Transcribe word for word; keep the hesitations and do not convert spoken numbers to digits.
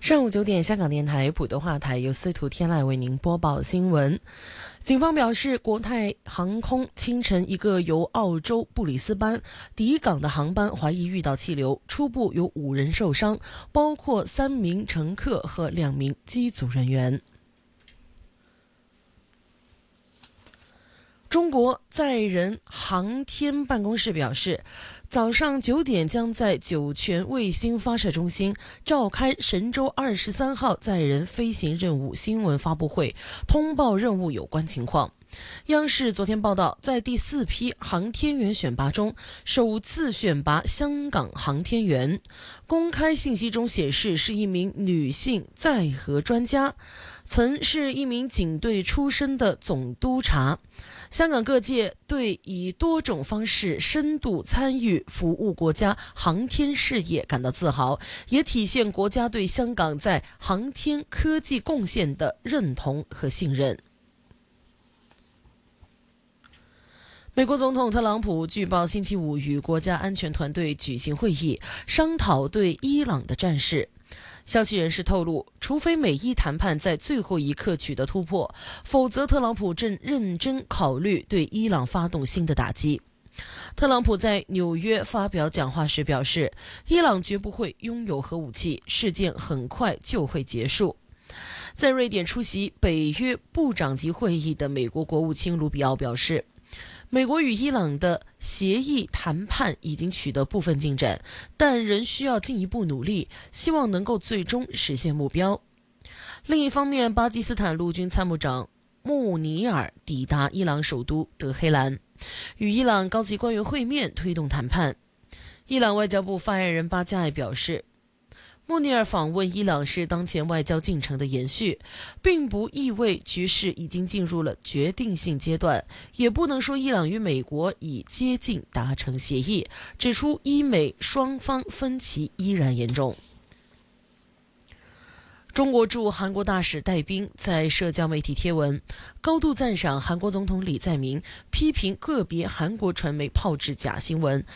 上午九点，香港电台普通话台由司徒天籁为您播报新闻。警方表示，国泰航空清晨一个由澳洲布里斯班抵港的航班怀疑遇到气流，初步有五人受伤，包括三名乘客和两名机组人员。中国载人航天办公室表示，早上九点将在酒泉卫星发射中心召开神舟二十三号载人飞行任务新闻发布会，通报任务有关情况。央视昨天报道，在第四批航天员选拔中，首次选拔香港航天员。公开信息中显示，是一名女性载荷专家，曾是一名警队出身的总督察。香港各界对以多种方式深度参与服务国家航天事业感到自豪，也体现国家对香港在航天科技贡献的认同和信任。美国总统特朗普据报星期五与国家安全团队举行会议，商讨对伊朗的战事。消息人士透露，除非美伊谈判在最后一刻取得突破，否则特朗普正认真考虑对伊朗发动新的打击。特朗普在纽约发表讲话时表示，伊朗绝不会拥有核武器，事件很快就会结束。在瑞典出席北约部长级会议的美国国务卿卢比奥表示，美国与伊朗的协议谈判已经取得部分进展，但仍需要进一步努力，希望能够最终实现目标。另一方面，巴基斯坦陆军参谋长穆尼尔抵达伊朗首都德黑兰，与伊朗高级官员会面，推动谈判。伊朗外交部发言人巴加艾表示，穆尼尔访问伊朗是当前外交进程的延续，并不意味局势已经进入了决定性阶段，也不能说伊朗与美国已接近达成协议，指出伊美双方分歧依然严重。中国驻韩国大使戴斌在社交媒体贴文，高度赞赏韩国总统李在明批评个别韩国传媒炮制假新闻，